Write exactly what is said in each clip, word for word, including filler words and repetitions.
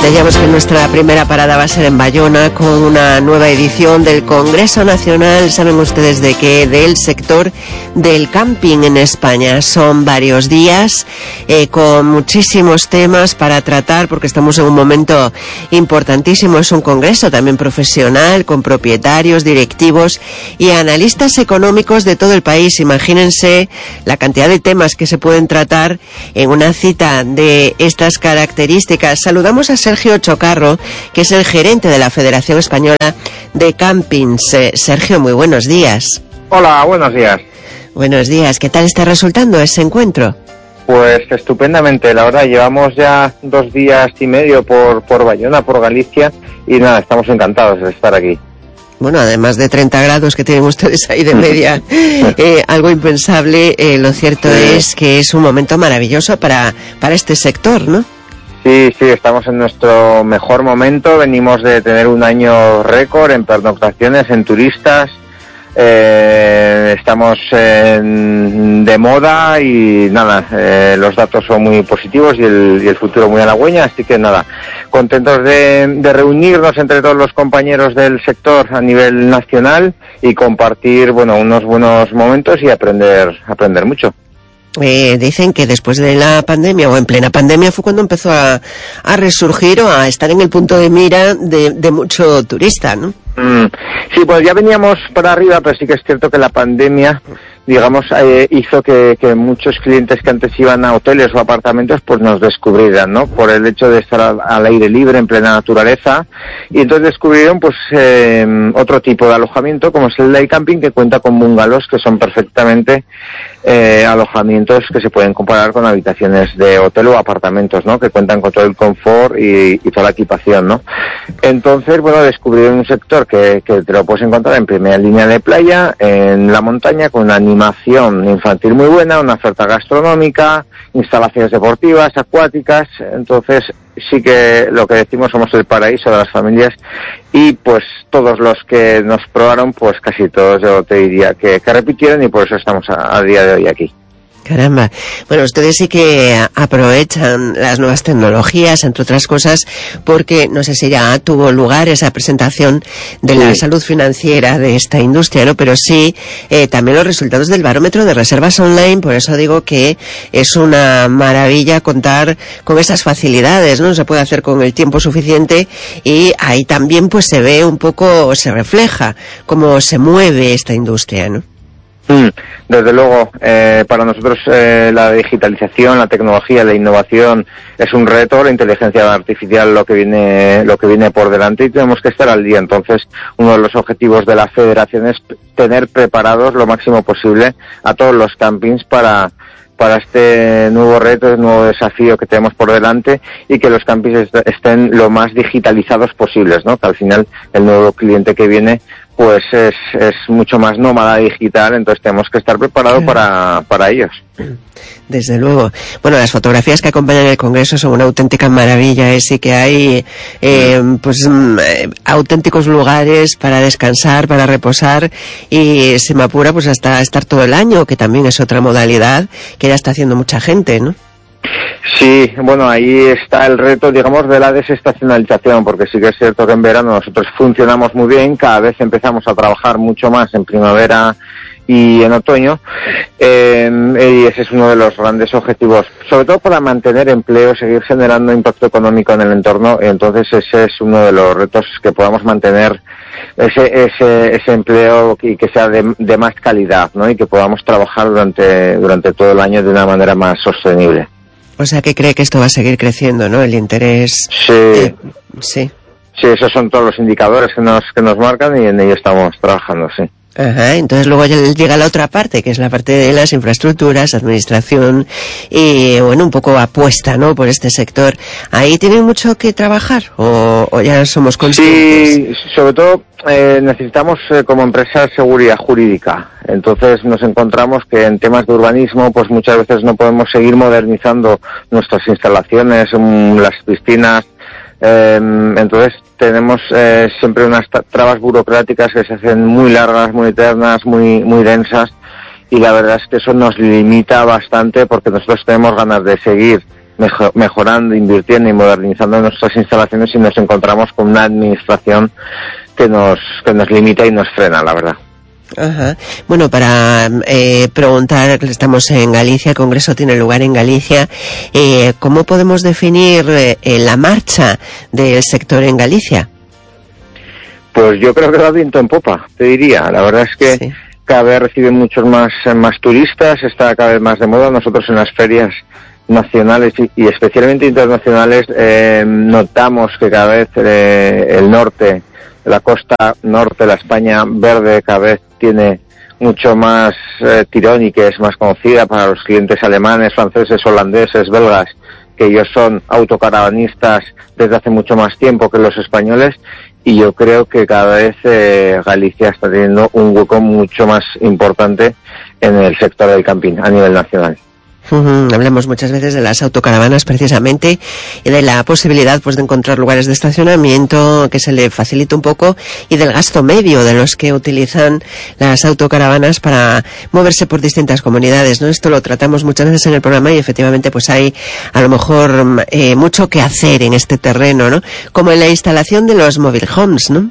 Decíamos que nuestra primera parada va a ser en Bayona con una nueva edición del Congreso Nacional, ¿saben ustedes de qué? Del sector del camping en España. Son varios días eh, con muchísimos temas para tratar porque estamos en un momento importantísimo. Es un congreso también profesional con propietarios, directivos y analistas económicos de todo el país. Imagínense la cantidad de temas que se pueden tratar en una cita de estas características. Saludamos a Sergio Chocarro, que es el gerente de la Federación Española de Campings. Eh, Sergio, muy buenos días. Hola, buenos días. Buenos días. ¿Qué tal está resultando ese encuentro? Pues estupendamente, la verdad, llevamos ya dos días y medio por, por Bayona, por Galicia, y nada, estamos encantados de estar aquí. Bueno, además de treinta grados que tienen ustedes ahí de media, eh, algo impensable, eh, lo cierto sí. es que es un momento maravilloso para, para este sector, ¿no? Sí, sí, estamos en nuestro mejor momento, venimos de tener un año récord en pernoctaciones, en turistas, eh, estamos en, de moda y nada, eh, los datos son muy positivos y el, y el futuro muy halagüeño, así que nada, contentos de, de reunirnos entre todos los compañeros del sector a nivel nacional y compartir, bueno, unos buenos momentos y aprender, aprender mucho. Eh, dicen que después de la pandemia o en plena pandemia fue cuando empezó a, a resurgir o a estar en el punto de mira de, de mucho turista, ¿no? Mm, sí, pues ya veníamos para arriba, pero sí que es cierto que la pandemia, digamos, eh, hizo que, que muchos clientes que antes iban a hoteles o apartamentos, pues nos descubrieran, ¿no? Por el hecho de estar al, al aire libre, en plena naturaleza, y entonces descubrieron, pues, eh, otro tipo de alojamiento, como es el day camping, que cuenta con bungalows que son perfectamente eh, alojamientos que se pueden comparar con habitaciones de hotel o apartamentos, ¿no? Que cuentan con todo el confort y, y toda la equipación, ¿no? Entonces, bueno, descubrieron un sector que, que te lo puedes encontrar en primera línea de playa, en la montaña, con una animación infantil muy buena, una oferta gastronómica, instalaciones deportivas, acuáticas. Entonces sí que lo que decimos, somos el paraíso de las familias, y pues todos los que nos probaron, pues casi todos yo te diría que, que repitieron, y por eso estamos a, a día de hoy aquí. Caramba. Bueno, ustedes sí que aprovechan las nuevas tecnologías, entre otras cosas, porque no sé si ya tuvo lugar esa presentación de sí. la salud financiera de esta industria, ¿no? Pero sí, eh, también los resultados del barómetro de reservas online, por eso digo que es una maravilla contar con esas facilidades, ¿no? Se puede hacer con el tiempo suficiente, y ahí también pues se ve un poco, se refleja cómo se mueve esta industria, ¿no? Mm, desde luego, eh, para nosotros eh, la digitalización, la tecnología, la innovación es un reto, la inteligencia artificial lo que viene, lo que viene por delante, y tenemos que estar al día. Entonces, uno de los objetivos de la federación es tener preparados lo máximo posible a todos los campings para para este nuevo reto, este nuevo desafío que tenemos por delante, y que los campings est- estén lo más digitalizados posibles, ¿no? Que al final el nuevo cliente que viene pues es, es mucho más nómada digital, entonces tenemos que estar preparados sí. para, para ellos. Desde luego. Bueno, las fotografías que acompañan el Congreso son una auténtica maravilla, ¿eh? Sí que hay eh, pues eh, auténticos lugares para descansar, para reposar, y se me apura pues hasta estar todo el año, que también es otra modalidad que ya está haciendo mucha gente, ¿no? Sí, bueno, ahí está el reto, digamos, de la desestacionalización, porque sí que es cierto que en verano nosotros funcionamos muy bien, cada vez empezamos a trabajar mucho más en primavera y en otoño, eh, y ese es uno de los grandes objetivos, sobre todo para mantener empleo, seguir generando impacto económico en el entorno. Entonces ese es uno de los retos, que podamos mantener ese ese ese empleo y que sea de, de más calidad, ¿no? Y que podamos trabajar durante durante todo el año de una manera más sostenible. O sea, que cree que esto va a seguir creciendo, ¿no? El interés. Sí. Eh, sí. Sí, esos son todos los indicadores que nos que nos marcan, y en ello estamos trabajando, sí. Ajá, entonces luego ya llega la otra parte, que es la parte de las infraestructuras, administración y, bueno, un poco apuesta, ¿no?, por este sector. ¿Ahí tienen mucho que trabajar o, o ya somos conscientes? Sí, sobre todo eh, necesitamos eh, como empresa seguridad jurídica. Entonces nos encontramos que en temas de urbanismo, pues muchas veces no podemos seguir modernizando nuestras instalaciones, um, las piscinas. Eh, entonces tenemos eh, siempre unas trabas burocráticas que se hacen muy largas, muy eternas, muy muy densas, y la verdad es que eso nos limita bastante, porque nosotros tenemos ganas de seguir mejor, mejorando, invirtiendo y modernizando nuestras instalaciones y nos encontramos con una administración que nos, que nos limita y nos frena, la verdad. Ajá. Bueno, para eh, preguntar, estamos en Galicia, el Congreso tiene lugar en Galicia, eh, ¿cómo podemos definir eh, la marcha del sector en Galicia? Pues yo creo que va viento en popa, te diría. La verdad es que sí. Cada vez reciben muchos más, más turistas, está cada vez más de moda. Nosotros en las ferias nacionales y, y especialmente internacionales eh, notamos que cada vez eh, el norte, la costa norte, la España verde, cada vez tiene mucho más eh, tirón y que es más conocida para los clientes alemanes, franceses, holandeses, belgas, que ellos son autocaravanistas desde hace mucho más tiempo que los españoles, y yo creo que cada vez eh, Galicia está teniendo un hueco mucho más importante en el sector del camping a nivel nacional. Uh-huh. Hablamos muchas veces de las autocaravanas precisamente y de la posibilidad pues de encontrar lugares de estacionamiento que se le facilite un poco y del gasto medio de los que utilizan las autocaravanas para moverse por distintas comunidades, ¿no? Esto lo tratamos muchas veces en el programa y efectivamente pues hay a lo mejor eh, mucho que hacer en este terreno, ¿no? Como en la instalación de los mobile homes, ¿no?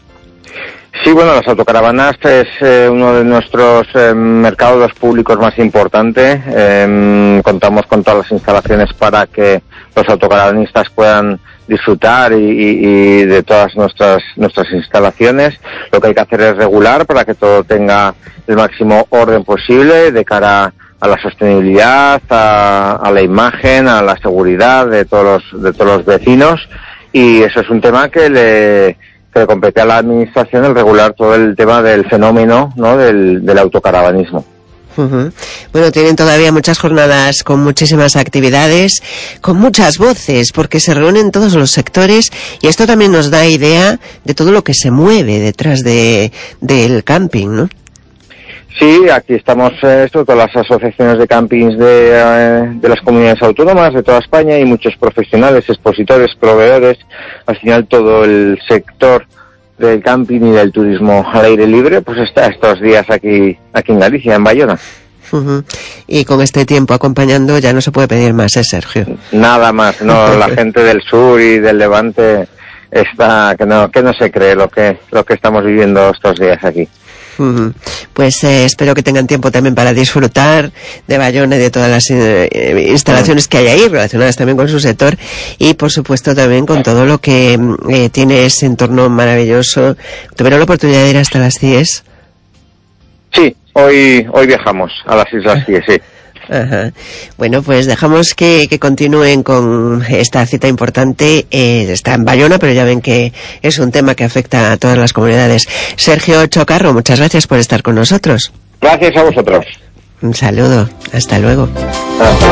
Sí, bueno, las autocaravanas es eh, uno de nuestros eh, mercados públicos más importantes. Eh, contamos con todas las instalaciones para que los autocaravanistas puedan disfrutar y, y, y de todas nuestras nuestras instalaciones. Lo que hay que hacer es regular para que todo tenga el máximo orden posible de cara a la sostenibilidad, a, a la imagen, a la seguridad de todos los, de todos los vecinos, y eso es un tema que le que le compete a la administración el regular todo el tema del fenómeno, ¿no? del, del autocaravanismo. Uh-huh. Bueno, tienen todavía muchas jornadas con muchísimas actividades, con muchas voces, porque se reúnen todos los sectores y esto también nos da idea de todo lo que se mueve detrás de del camping, ¿no? Sí, aquí estamos, eh, esto, todas las asociaciones de campings de, eh, de las comunidades autónomas de toda España y muchos profesionales, expositores, proveedores, al final todo el sector del camping y del turismo al aire libre, pues está estos días aquí, aquí en Galicia, en Bayona. Uh-huh. Y con este tiempo acompañando ya no se puede pedir más, ¿eh, Sergio? Nada más, no, la gente del sur y del Levante está, que no, que no se cree lo que, lo que estamos viviendo estos días aquí. Uh-huh. Pues eh, espero que tengan tiempo también para disfrutar de Bayona y de todas las eh, instalaciones que hay ahí relacionadas también con su sector y por supuesto también con todo lo que eh, tiene ese entorno maravilloso. ¿Tuvieron la oportunidad de ir hasta las C I E S? Sí, hoy hoy viajamos a las Islas C I E S, sí. Ajá. Bueno, pues dejamos que, que continúen con esta cita importante. Eh, está en Bayona, pero ya ven que es un tema que afecta a todas las comunidades. Sergio Chocarro, muchas gracias por estar con nosotros. Gracias a vosotros. Un saludo. Hasta luego. Hasta luego.